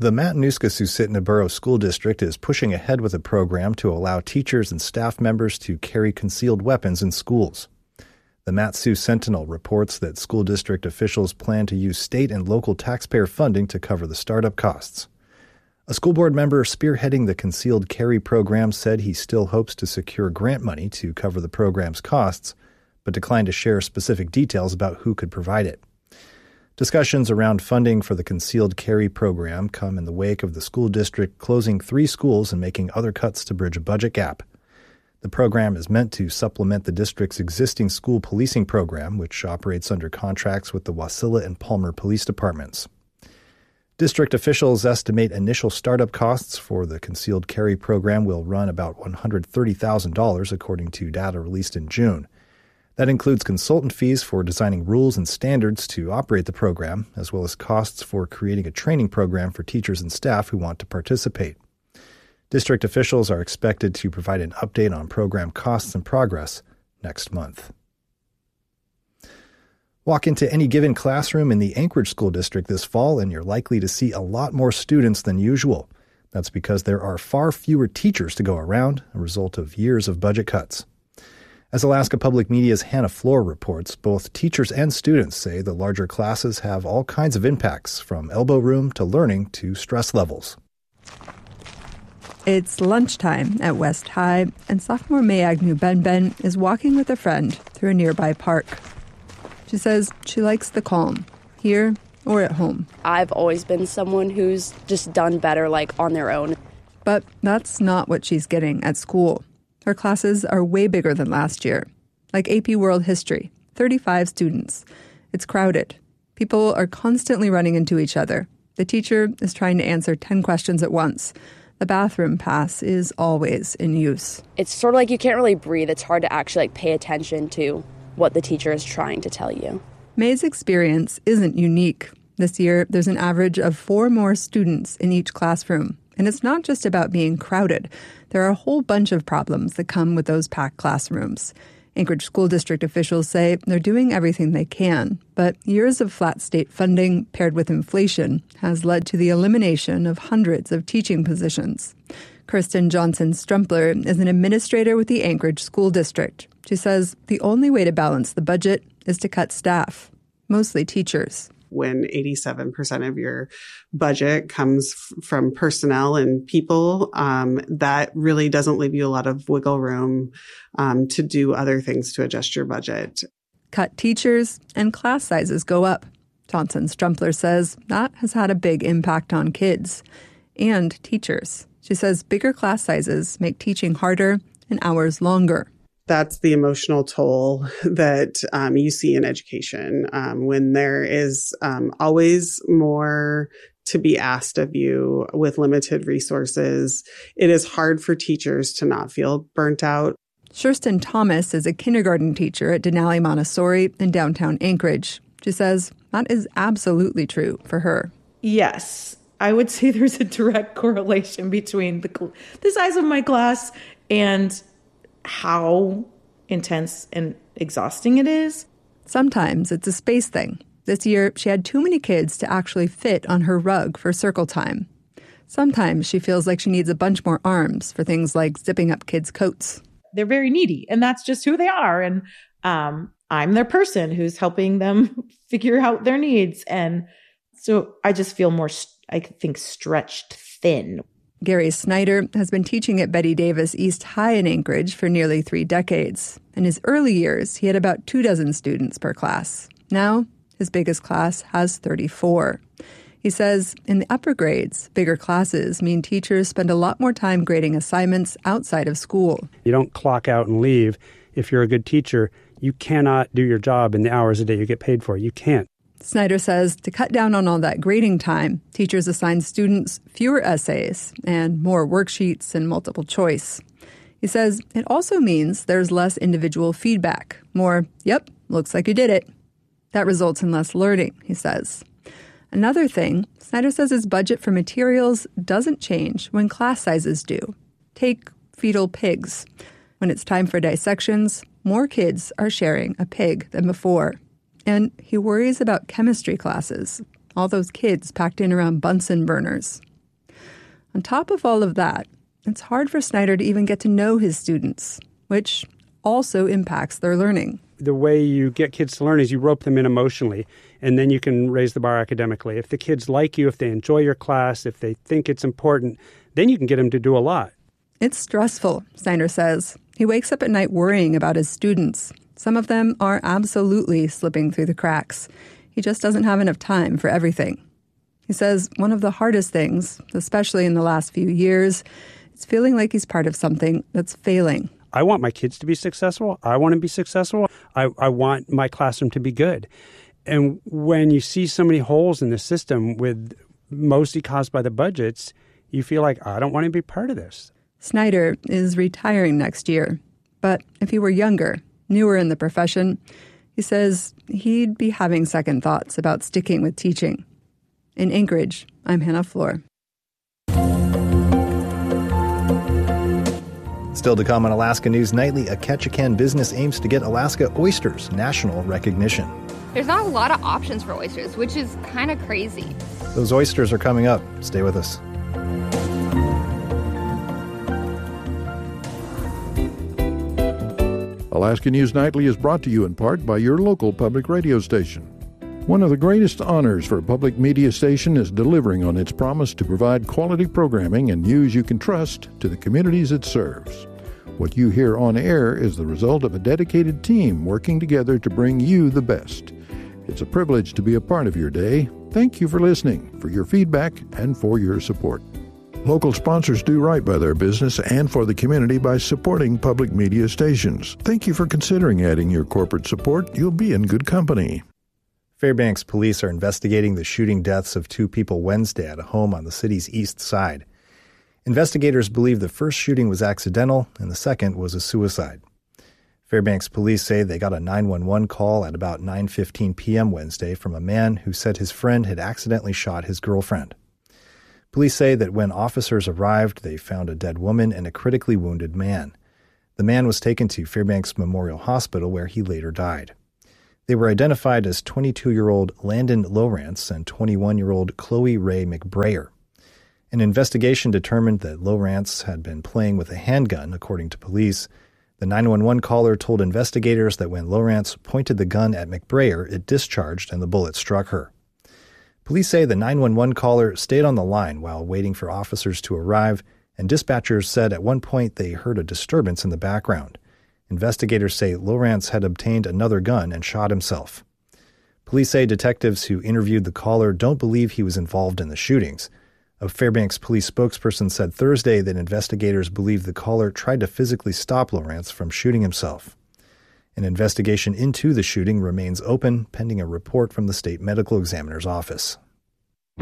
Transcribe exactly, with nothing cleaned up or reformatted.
The Matanuska-Susitna Borough School District is pushing ahead with a program to allow teachers and staff members to carry concealed weapons in schools. The Mat-Su Sentinel reports that school district officials plan to use state and local taxpayer funding to cover the startup costs. A school board member spearheading the concealed carry program said he still hopes to secure grant money to cover the program's costs, but declined to share specific details about who could provide it. Discussions around funding for the concealed carry program come in the wake of the school district closing three schools and making other cuts to bridge a budget gap. The program is meant to supplement the district's existing school policing program, which operates under contracts with the Wasilla and Palmer police departments. District officials estimate initial startup costs for the concealed carry program will run about one hundred thirty thousand dollars, according to data released in June. That includes consultant fees for designing rules and standards to operate the program, as well as costs for creating a training program for teachers and staff who want to participate. District officials are expected to provide an update on program costs and progress next month. Walk into any given classroom in the Anchorage School District this fall, and you're likely to see a lot more students than usual. That's because there are far fewer teachers to go around, a result of years of budget cuts. As Alaska Public Media's Hannah Floor reports, both teachers and students say the larger classes have all kinds of impacts, from elbow room to learning to stress levels. It's lunchtime at West High, and sophomore May Agnew Benben is walking with a friend through a nearby park. She says she likes the calm, here or at home. I've always been someone who's just done better, like, on their own. But that's not what she's getting at school. Her classes are way bigger than last year. Like A P World History, thirty-five students. It's crowded. People are constantly running into each other. The teacher is trying to answer ten questions at once. The bathroom pass is always in use. It's sort of like you can't really breathe. It's hard to actually like pay attention to what the teacher is trying to tell you. May's experience isn't unique. This year, there's an average of four more students in each classroom. And it's not just about being crowded. There are a whole bunch of problems that come with those packed classrooms. Anchorage School District officials say they're doing everything they can, but years of flat state funding paired with inflation has led to the elimination of hundreds of teaching positions. Kirsten Johnson-Strumpler is an administrator with the Anchorage School District. She says the only way to balance the budget is to cut staff, mostly teachers. When eighty-seven percent of your budget comes f- from personnel and people, um, that really doesn't leave you a lot of wiggle room um, to do other things to adjust your budget. Cut teachers and class sizes go up. Johnson-Strumpler says that has had a big impact on kids and teachers. She says bigger class sizes make teaching harder and hours longer. That's the emotional toll that um, you see in education um, when there is um, always more to be asked of you with limited resources. It is hard for teachers to not feel burnt out. Shurston Thomas is a kindergarten teacher at Denali Montessori in downtown Anchorage. She says that is absolutely true for her. Yes, I would say there's a direct correlation between the, the size of my class and how intense and exhausting it is. Sometimes it's a space thing. This year, she had too many kids to actually fit on her rug for circle time. Sometimes she feels like she needs a bunch more arms for things like zipping up kids' coats. They're very needy, and that's just who they are. And um, I'm their person who's helping them figure out their needs. And so I just feel more, I think, stretched thin. Gary Snyder has been teaching at Betty Davis East High in Anchorage for nearly three decades. In his early years, he had about two dozen students per class. Now, his biggest class has thirty-four. He says in the upper grades, bigger classes mean teachers spend a lot more time grading assignments outside of school. You don't clock out and leave. If you're a good teacher, you cannot do your job in the hours a day you get paid for. You can't. Snyder says to cut down on all that grading time, teachers assign students fewer essays and more worksheets and multiple choice. He says it also means there's less individual feedback, more, yep, looks like you did it. That results in less learning, he says. Another thing, Snyder says his budget for materials doesn't change when class sizes do. Take fetal pigs. When it's time for dissections, more kids are sharing a pig than before. And he worries about chemistry classes, all those kids packed in around Bunsen burners. On top of all of that, it's hard for Snyder to even get to know his students, which also impacts their learning. The way you get kids to learn is you rope them in emotionally, and then you can raise the bar academically. If the kids like you, if they enjoy your class, if they think it's important, then you can get them to do a lot. It's stressful, Snyder says. He wakes up at night worrying about his students. Some of them are absolutely slipping through the cracks. He just doesn't have enough time for everything. He says one of the hardest things, especially in the last few years, is feeling like he's part of something that's failing. I want my kids to be successful. I want to be successful. I, I want my classroom to be good. And when you see so many holes in the system, with mostly caused by the budgets, you feel like, I don't want to be part of this. Snyder is retiring next year. But if he were younger, newer in the profession, he says he'd be having second thoughts about sticking with teaching. In Anchorage, I'm Hannah Floor. Still to come on Alaska News Nightly, a Ketchikan business aims to get Alaska oysters national recognition. There's not a lot of options for oysters, which is kind of crazy. Those oysters are coming up. Stay with us. Alaska News Nightly is brought to you in part by your local public radio station. One of the greatest honors for a public media station is delivering on its promise to provide quality programming and news you can trust to the communities it serves. What you hear on air is the result of a dedicated team working together to bring you the best. It's a privilege to be a part of your day. Thank you for listening, for your feedback, and for your support. Local sponsors do right by their business and for the community by supporting public media stations. Thank you for considering adding your corporate support. You'll be in good company. Fairbanks police are investigating the shooting deaths of two people Wednesday at a home on the city's east side. Investigators believe the first shooting was accidental and the second was a suicide. Fairbanks police say they got a nine one one call at about nine fifteen p.m. Wednesday from a man who said his friend had accidentally shot his girlfriend. Police say that when officers arrived, they found a dead woman and a critically wounded man. The man was taken to Fairbanks Memorial Hospital, where he later died. They were identified as twenty-two-year-old Landon Lowrance and twenty-one-year-old Chloe Ray McBrayer. An investigation determined that Lowrance had been playing with a handgun, according to police. The nine one one caller told investigators that when Lowrance pointed the gun at McBrayer, it discharged and the bullet struck her. Police say the nine one one caller stayed on the line while waiting for officers to arrive, and dispatchers said at one point they heard a disturbance in the background. Investigators say Lowrance had obtained another gun and shot himself. Police say detectives who interviewed the caller don't believe he was involved in the shootings. A Fairbanks police spokesperson said Thursday that investigators believe the caller tried to physically stop Lowrance from shooting himself. An investigation into the shooting remains open, pending a report from the state medical examiner's office.